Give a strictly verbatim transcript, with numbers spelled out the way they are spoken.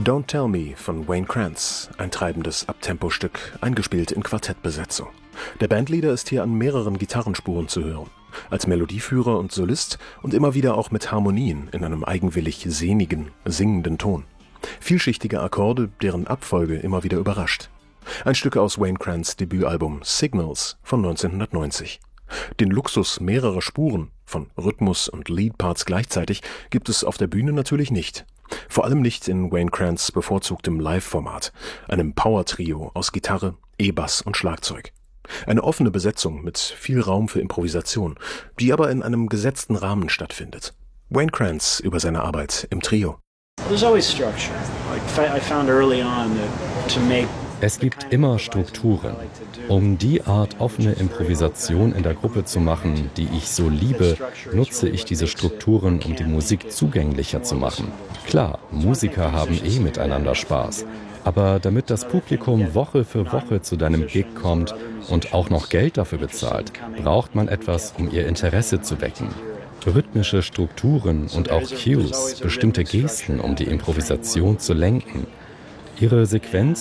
Don't Tell Me von Wayne Krantz, ein treibendes Uptempo-Stück, eingespielt in Quartettbesetzung. Der Bandleader ist hier an mehreren Gitarrenspuren zu hören, als Melodieführer und Solist und immer wieder auch mit Harmonien in einem eigenwillig sehnigen, singenden Ton. Vielschichtige Akkorde, deren Abfolge immer wieder überrascht. Ein Stück aus Wayne Krantz' Debütalbum Signals von neunzehnhundertneunzig. Den Luxus mehrerer Spuren, von Rhythmus und Leadparts gleichzeitig, gibt es auf der Bühne natürlich nicht. Vor allem nicht in Wayne Krantz' bevorzugtem Live-Format, einem Power-Trio aus Gitarre, E-Bass und Schlagzeug. Eine offene Besetzung mit viel Raum für Improvisation, die aber in einem gesetzten Rahmen stattfindet. Wayne Krantz über seine Arbeit im Trio. Es gibt immer Strukturen. Um die Art offene Improvisation in der Gruppe zu machen, die ich so liebe, nutze ich diese Strukturen, um die Musik zugänglicher zu machen. Klar, Musiker haben eh miteinander Spaß. Aber damit das Publikum Woche für Woche zu deinem Gig kommt und auch noch Geld dafür bezahlt, braucht man etwas, um ihr Interesse zu wecken. Rhythmische Strukturen und auch Cues, bestimmte Gesten, um die Improvisation zu lenken. Ihre Sequenz